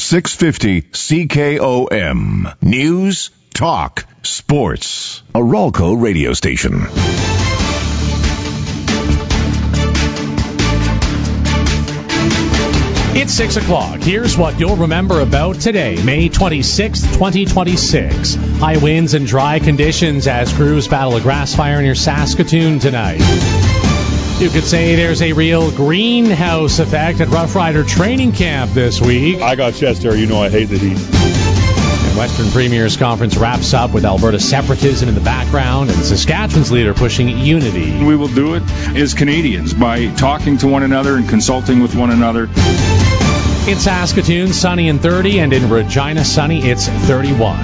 650 CKOM. News, talk, sports. A Ralco radio station. It's 6 o'clock. Here's what you'll remember about today, May 26, 2026. High winds and dry conditions as crews battle a grass fire near Saskatoon tonight. You could say there's a real greenhouse effect at Rough Rider training camp this week. I got chest hair. You know I hate the heat. And Western Premier's Conference wraps up with Alberta separatism in the background and Saskatchewan's leader pushing unity. We will do it as Canadians by talking to one another and consulting with one another. In Saskatoon, sunny and 30, and in Regina, sunny, it's 31.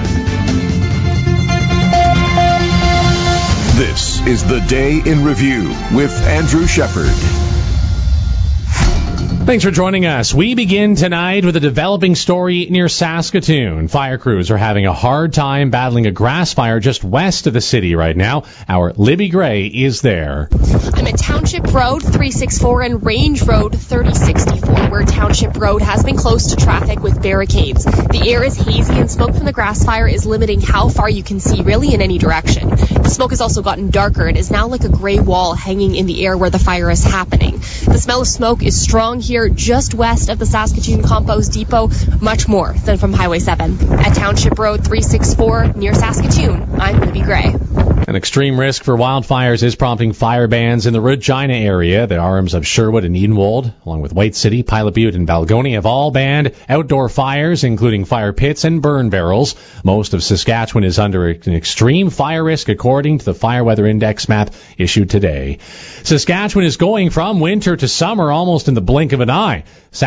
This is the Day in Review with Andrew Shepard. Thanks for joining us. We begin tonight with a developing story near Saskatoon. Fire crews are having a hard time battling a grass fire just west of the city right now. Our Libby Gray is there. I'm at Township Road 364 and Range Road 3064, where Township Road has been closed to traffic with barricades. The air is hazy and smoke from the grass fire is limiting how far you can see really in any direction. The smoke has also gotten darker and is now like a gray wall hanging in the air where the fire is happening. The smell of smoke is strong here just west of the Saskatoon Compost Depot, much more than from Highway 7. At Township Road 364 near Saskatoon, I'm Libby Gray. An extreme risk for wildfires is prompting fire bans in the Regina area. The arms of Sherwood and Edenwold, along with White City, Pilot Butte, and Balgonie, have all banned outdoor fires, including fire pits and burn barrels. Most of Saskatchewan is under an extreme fire risk, according to the Fire Weather Index map issued today. Saskatchewan is going from winter to summer almost in the blink of an eye.